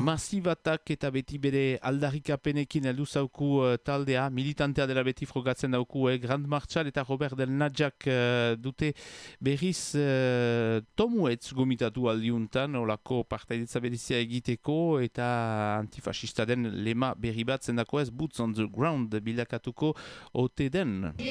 Masibatak eta beti bere aldarrikapenekin heldu zauku taldea, militantea dela beti frogatzen dauku, Grand Marshal eta Robert Del Nadjak dute berriz tomuetz gomitatu aldiuntan, olako partaidetza berizia egiteko eta antifasista den lema berri bat zendako ez, Boots on the Ground bilakatuko ote den.